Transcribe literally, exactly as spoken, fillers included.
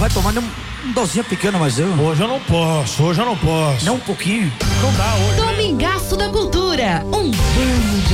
vai tomar nem um, um dozinho pequeno, mas eu. Hoje eu não posso, hoje eu não posso. Nem um pouquinho. Não dá hoje. Domingaço da Cultura. Um bando